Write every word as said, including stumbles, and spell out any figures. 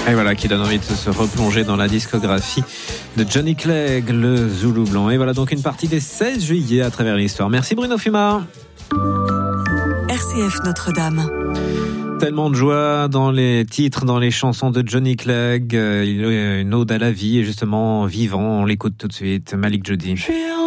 Et voilà, qui donne envie de se replonger dans la discographie de Johnny Clegg, le Zoulou blanc. Et voilà donc une partie des seize juillet à travers l'histoire. Merci Bruno Fuma. R C F Notre-Dame. Tellement de joie dans les titres, dans les chansons de Johnny Clegg. Euh, une ode à la vie et justement vivant. On l'écoute tout de suite. Malik Jody.